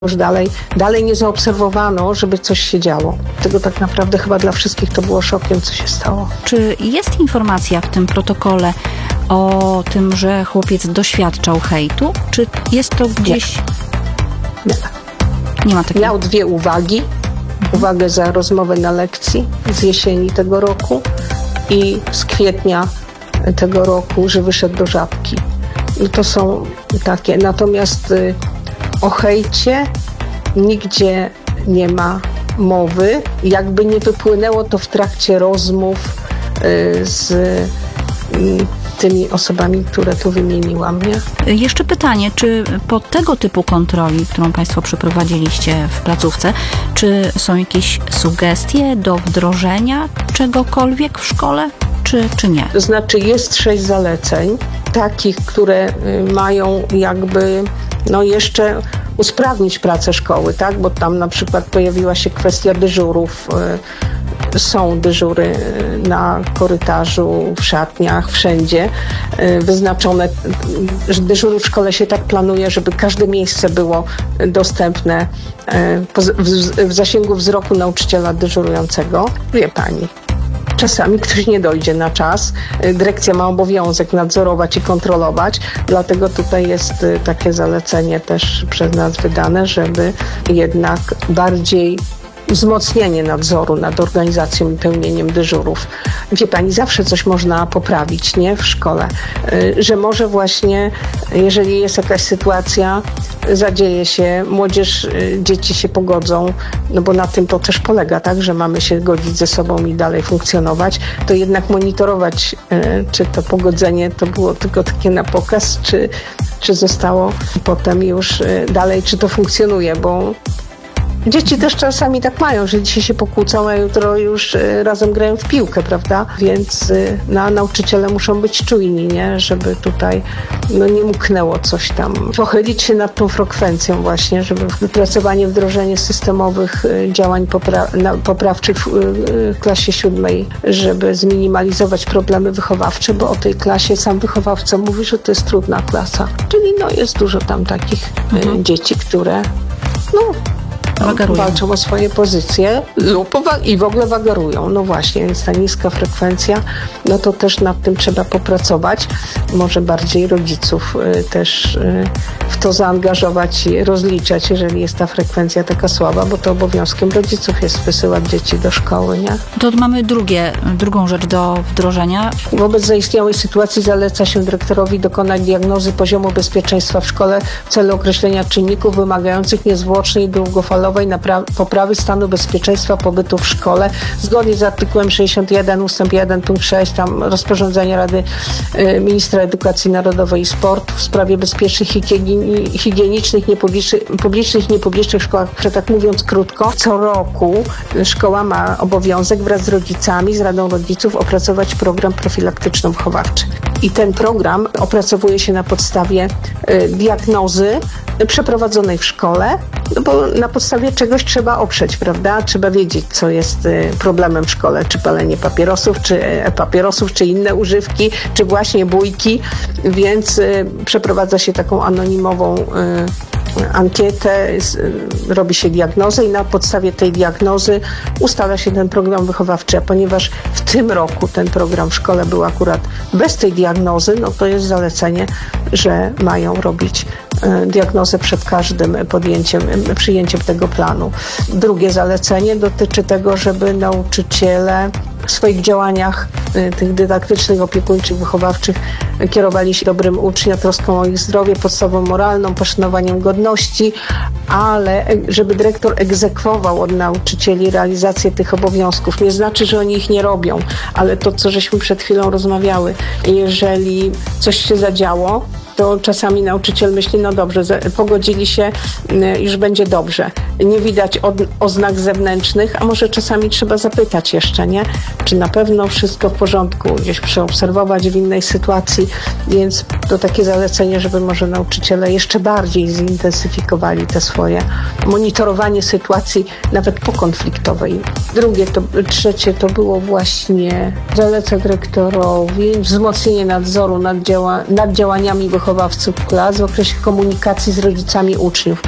Już dalej nie zaobserwowano, żeby coś się działo. Tego tak naprawdę chyba dla wszystkich to było szokiem, co się stało. Czy jest informacja w tym protokole o tym, że chłopiec doświadczał hejtu? Czy jest to gdzieś... Nie ma takiego. Miał 2 uwagi. Uwagę za rozmowę na lekcji z jesieni tego roku i z kwietnia tego roku, że wyszedł do Żabki. I to są takie. Natomiast o hejcie nigdzie nie ma mowy. Jakby nie wypłynęło to w trakcie rozmów z tymi osobami, które tu wymieniłam, nie? Jeszcze pytanie, czy po tego typu kontroli, którą Państwo przeprowadziliście w placówce, czy są jakieś sugestie do wdrożenia czegokolwiek w szkole, czy nie? To znaczy jest 6 zaleceń, takich, które mają jakby jeszcze usprawnić pracę szkoły, tak? Bo tam na przykład pojawiła się kwestia dyżurów. Są dyżury na korytarzu, w szatniach, wszędzie wyznaczone. Dyżury w szkole się tak planuje, żeby każde miejsce było dostępne w zasięgu wzroku nauczyciela dyżurującego. Wie pani, czasami ktoś nie dojdzie na czas. Dyrekcja ma obowiązek nadzorować i kontrolować, dlatego tutaj jest takie zalecenie też przez nas wydane, żeby jednak bardziej wzmocnienie nadzoru nad organizacją i pełnieniem dyżurów. Wie pani, zawsze coś można poprawić, nie? W szkole. Że może właśnie, jeżeli jest jakaś sytuacja, zadzieje się, młodzież, dzieci się pogodzą, no bo na tym to też polega, tak? Że mamy się godzić ze sobą i dalej funkcjonować, to jednak monitorować, czy to pogodzenie to było tylko takie na pokaz, czy zostało potem już dalej, czy to funkcjonuje, bo dzieci też czasami tak mają, że dzisiaj się pokłócą, a jutro już razem grają w piłkę, prawda? Więc nauczyciele muszą być czujni, nie? Żeby tutaj nie mknęło coś tam. Pochylić się nad tą frekwencją właśnie, żeby wypracowanie, wdrożenie systemowych działań poprawczych w klasie 7, żeby zminimalizować problemy wychowawcze, bo o tej klasie sam wychowawca mówi, że to jest trudna klasa. Czyli jest dużo tam takich dzieci, które walczą o swoje pozycje i w ogóle wagarują. No właśnie, więc ta niska frekwencja, to też nad tym trzeba popracować. Może bardziej rodziców też w to zaangażować i rozliczać, jeżeli jest ta frekwencja taka słaba, bo to obowiązkiem rodziców jest wysyłać dzieci do szkoły, nie? To mamy drugą rzecz do wdrożenia. Wobec zaistniałej sytuacji zaleca się dyrektorowi dokonać diagnozy poziomu bezpieczeństwa w szkole w celu określenia czynników wymagających niezwłocznej i długofalowej poprawy stanu bezpieczeństwa pobytu w szkole zgodnie z artykułem 61 ustęp 1 punkt 6 tam rozporządzenia Rady Ministra Edukacji Narodowej i Sportu w sprawie bezpiecznych, higienicznych, publicznych i niepublicznych szkołach. Że tak mówiąc krótko, co roku szkoła ma obowiązek wraz z rodzicami, z Radą Rodziców opracować program profilaktyczno-wychowawczy. I ten program opracowuje się na podstawie diagnozy przeprowadzonej w szkole, bo na podstawie czegoś trzeba oprzeć, prawda? Trzeba wiedzieć, co jest problemem w szkole, czy palenie papierosów, czy inne używki, czy właśnie bójki, więc przeprowadza się taką anonimową ankietę, robi się diagnozę i na podstawie tej diagnozy ustala się ten program wychowawczy, a ponieważ w tym roku ten program w szkole był akurat bez tej diagnozy, to jest zalecenie, że mają robić diagnozę przed każdym przyjęciem tego planu. Drugie zalecenie dotyczy tego, żeby nauczyciele w swoich działaniach tych dydaktycznych, opiekuńczych, wychowawczych kierowali się dobrym uczniom, troską o ich zdrowie, podstawą moralną, poszanowaniem godności, ale żeby dyrektor egzekwował od nauczycieli realizację tych obowiązków. Nie znaczy, że oni ich nie robią, ale to, co żeśmy przed chwilą rozmawiały, jeżeli coś się zadziało, to czasami nauczyciel myśli, dobrze, pogodzili się, już będzie dobrze. Nie widać oznak zewnętrznych, a może czasami trzeba zapytać jeszcze, nie? Czy na pewno wszystko w porządku, gdzieś przeobserwować w innej sytuacji, więc to takie zalecenie, żeby może nauczyciele jeszcze bardziej zintensyfikowali te swoje monitorowanie sytuacji, nawet pokonfliktowej. Trzecie to było właśnie zaleca dyrektorowi wzmocnienie nadzoru nad działaniami wychowawców klas w okresie komunikacji z rodzicami uczniów.